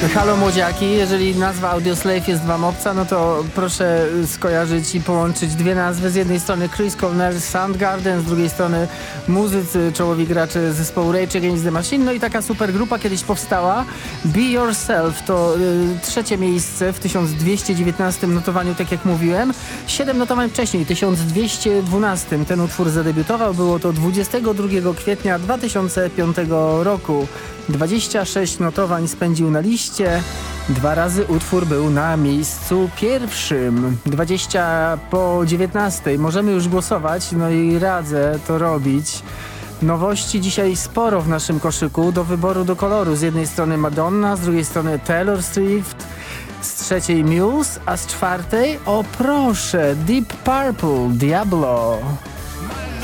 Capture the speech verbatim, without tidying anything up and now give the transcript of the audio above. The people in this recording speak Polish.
Halo młodziaki, jeżeli nazwa Audioslave jest wam obca, no to proszę skojarzyć i połączyć dwie nazwy. Z jednej strony Chris Cornell, Soundgarden, z drugiej strony muzycy, czołowi gracze zespołu Rage Against the Machine. No i taka super grupa kiedyś powstała. Be Yourself to y, trzecie miejsce w tysiąc dwieście dziewiętnastym notowaniu, tak jak mówiłem. Siedem notowań wcześniej, tysiąc dwieście dwunastym ten utwór zadebiutował. Było to dwudziestego drugiego kwietnia dwa tysiące piątego roku. dwadzieścia sześć notowań spędził na liście. Dwa razy utwór był na miejscu pierwszym. dwadzieścia po dziewiętnastej. Możemy już głosować, no i radzę to robić. Nowości dzisiaj sporo w naszym koszyku, do wyboru, do koloru. Z jednej strony Madonna, z drugiej strony Taylor Swift, z trzeciej Muse, a z czwartej, o proszę, Deep Purple, Diablo.